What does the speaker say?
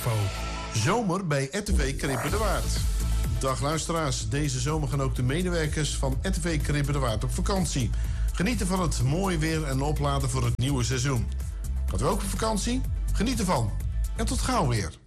info. Zomer bij RTV Krippen de Waard. Dag luisteraars, deze zomer gaan ook de medewerkers van RTV Krippen de Waard op vakantie. Genieten van het mooi weer en opladen voor het nieuwe seizoen. Gaat u ook op vakantie? Geniet ervan. En tot gauw weer.